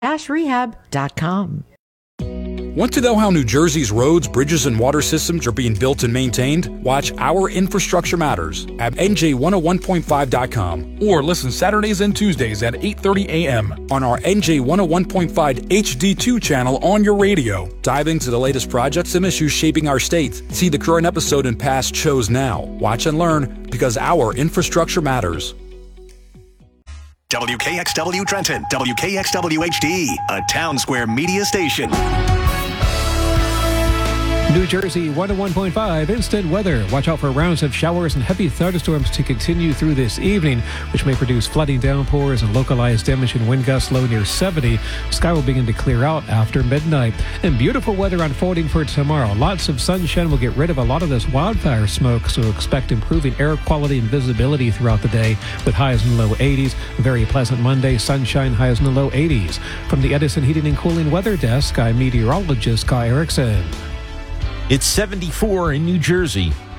rehab.com. Want to know how New Jersey's roads, bridges, and water systems are being built and maintained? Watch Our Infrastructure Matters at NJ101.5.com or listen Saturdays and Tuesdays at 8:30 a.m. on our NJ101.5 HD2 channel on your radio. Dive into the latest projects and issues shaping our state. See the current episode and past shows now. Watch and learn because our infrastructure matters. WKXW Trenton, WKXW HD, a Town Square media station. New Jersey 101.5 instant weather. Watch out for rounds of showers and heavy thunderstorms to continue through this evening, which may produce flooding downpours and localized damage and wind gusts low near 70. Sky will begin to clear out after midnight. And beautiful weather unfolding for tomorrow. Lots of sunshine will get rid of a lot of this wildfire smoke, so expect improving air quality and visibility throughout the day with highs in the low 80s. Very pleasant Monday, sunshine, highs in the low 80s. From the Edison Heating and Cooling Weather Desk, I'm meteorologist Kai Erickson. It's 74 in New Jersey.